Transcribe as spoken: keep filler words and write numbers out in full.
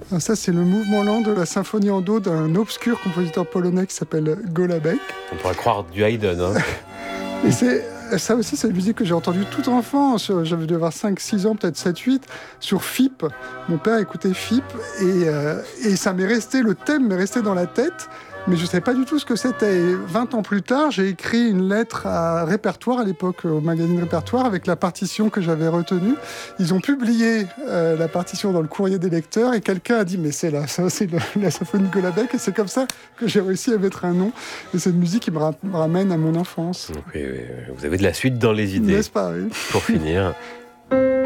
Ah, ça, c'est le mouvement lent de la symphonie en do d'un obscur compositeur polonais qui s'appelle Golabek. On pourrait croire du Haydn. Hein. Et c'est, ça aussi, c'est une musique que j'ai entendue toute enfance. J'avais dû avoir cinq six ans, peut-être sept huit, sur F I P. Mon père écoutait F I P et, euh, et ça m'est resté, le thème m'est resté dans la tête. Mais je ne savais pas du tout ce que c'était. Et vingt ans plus tard, j'ai écrit une lettre à Répertoire, à l'époque, au magazine Répertoire, avec la partition que j'avais retenue. Ils ont publié euh, la partition dans le courrier des lecteurs et quelqu'un a dit « Mais c'est la, ça, c'est la, la symphonie de Golabek » et c'est comme ça que j'ai réussi à mettre un nom. Et c'est une musique qui me, ra- me ramène à mon enfance. Donc, oui, oui, vous avez de la suite dans les idées. N'est-ce pas, oui. Pour finir...